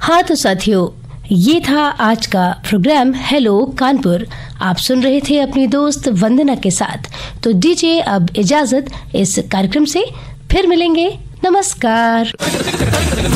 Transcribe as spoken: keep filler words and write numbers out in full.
हाँ तो साथियों, ये था आज का प्रोग्राम हेलो कानपुर। आप सुन रहे थे अपनी दोस्त वंदना के साथ। तो दीजिए अब इजाजत इस कार्यक्रम से, फिर मिलेंगे। नमस्कार।